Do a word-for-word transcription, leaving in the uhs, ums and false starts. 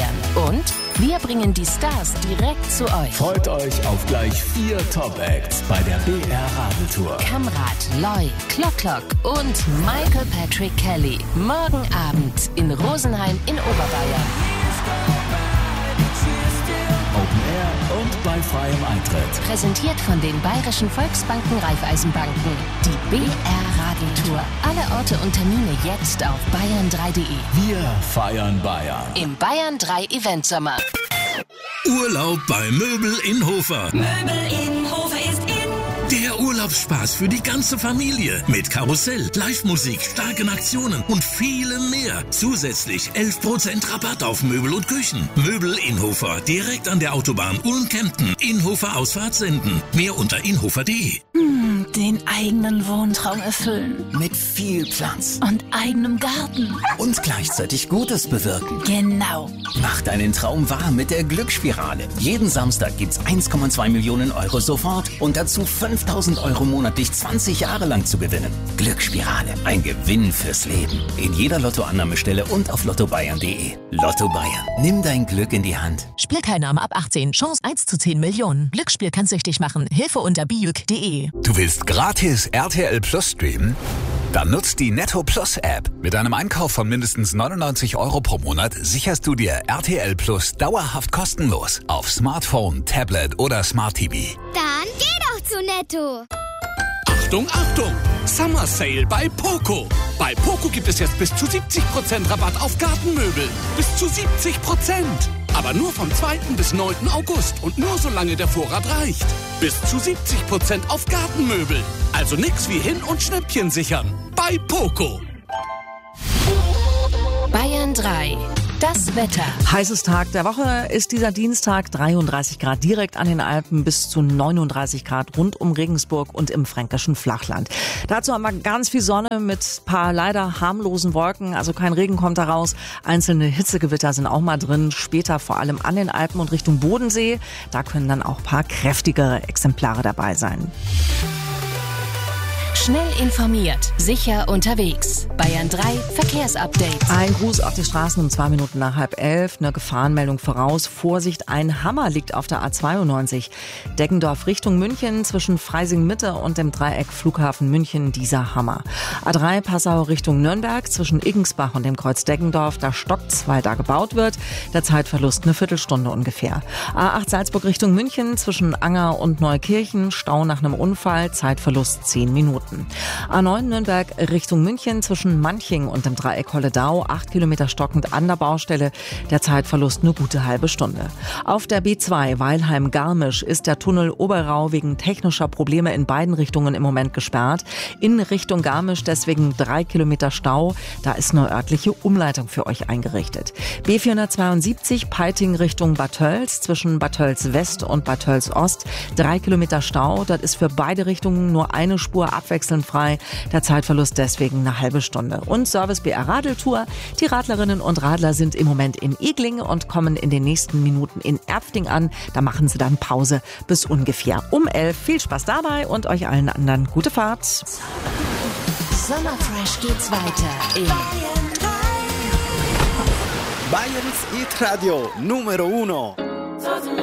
Bayern. Und wir bringen die Stars direkt zu euch. Freut euch auf gleich vier Top-Acts bei der B R Radeltour. Kamrat, Loy, Klock Klock und Michael Patrick Kelly. Morgen Abend in Rosenheim in Oberbayern. Open Air und bei freiem Eintritt. Präsentiert von den Bayerischen Volksbanken Raiffeisenbanken. Die B R Radeltour. Alle Orte und Termine jetzt auf bayern drei punkt de. Wir feiern Bayern. Im Bayern drei Event Sommer. Urlaub bei Möbel in Hofer. Möbel in Hofer ist in. Der Urlaubsspaß für die ganze Familie. Mit Karussell, Live-Musik, starken Aktionen und vielem mehr. Zusätzlich elf Prozent Rabatt auf Möbel und Küchen. Möbel in Hofer. Direkt an der Autobahn Ulm-Kempten. Inhofer Ausfahrt senden. Mehr unter inhofer punkt de. Hm, den eigenen Wohntraum erfüllen. Mit viel Platz. Und eigenem Garten. Und gleichzeitig Gutes bewirken. Genau. Mach deinen Traum wahr mit der Glücksspirale. Jeden Samstag gibt's eins Komma zwei Millionen Euro sofort und dazu fünftausend Euro monatlich zwanzig Jahre lang zu gewinnen. Glücksspirale. Ein Gewinn fürs Leben. In jeder Lottoannahmestelle und auf lotto bayern punkt de. Lotto Bayern. Nimm dein Glück in die Hand. Spielteilnahme ab achtzehn. Chance eins zu zehn Millionen. Glücksspiel kann süchtig machen. Hilfe unter bijuk punkt de. Du willst gratis R T L Plus streamen? Dann nutzt die Netto Plus App. Mit einem Einkauf von mindestens neunundneunzig Euro pro Monat sicherst du dir R T L Plus dauerhaft kostenlos auf Smartphone, Tablet oder Smart T V. Dann geh doch zu Netto. Achtung, Achtung! Summer Sale bei Poco. Bei Poco gibt es jetzt bis zu siebzig Prozent Rabatt auf Gartenmöbel. Bis zu siebzig Prozent. Aber nur vom zweiten bis neunten August und nur solange der Vorrat reicht. Bis zu siebzig Prozent auf Gartenmöbel. Also nix wie hin und Schnäppchen sichern. Bei Poco. Bayern drei. Das Wetter. Heißes Tag der Woche ist dieser Dienstag. dreiunddreißig Grad direkt an den Alpen bis zu neununddreißig Grad rund um Regensburg und im fränkischen Flachland. Dazu haben wir ganz viel Sonne mit paar leider harmlosen Wolken. Also kein Regen kommt da raus. Einzelne Hitzegewitter sind auch mal drin. Später vor allem an den Alpen und Richtung Bodensee. Da können dann auch paar kräftigere Exemplare dabei sein. Schnell informiert, sicher unterwegs. Bayern drei Verkehrsupdate. Ein Gruß auf die Straßen um zwei Minuten nach halb elf. Eine Gefahrenmeldung voraus. Vorsicht, ein Hammer liegt auf der A zweiundneunzig. Deggendorf Richtung München zwischen Freising Mitte und dem Dreieck Flughafen München. Dieser Hammer. A drei Passau Richtung Nürnberg zwischen Iggensbach und dem Kreuz Deggendorf. Da stockt's, weil da gebaut wird. Der Zeitverlust eine Viertelstunde ungefähr. A acht Salzburg Richtung München zwischen Anger und Neukirchen. Stau nach einem Unfall. Zeitverlust zehn Minuten. A neun Nürnberg Richtung München zwischen Manching und dem Dreieck Holledau, acht Kilometer stockend an der Baustelle, der Zeitverlust eine gute halbe Stunde. Auf der B zwei Weilheim-Garmisch ist der Tunnel Oberrau wegen technischer Probleme in beiden Richtungen im Moment gesperrt. In Richtung Garmisch deswegen drei Kilometer Stau, da ist eine örtliche Umleitung für euch eingerichtet. B vierhundertzweiundsiebzig Peiting Richtung Bad Tölz zwischen Bad Tölz West und Bad Tölz Ost, drei Kilometer Stau, das ist für beide Richtungen nur eine Spur abwechselnd frei. Der Zeitverlust deswegen eine halbe Stunde. Und Service B R Radeltour. Die Radlerinnen und Radler sind im Moment in Egling und kommen in den nächsten Minuten in Erfting an. Da machen sie dann Pause bis ungefähr um elf. Viel Spaß dabei und euch allen anderen gute Fahrt. Sommerfresh geht's weiter in Bayern drei. Bayerns Hit Radio Numero Uno.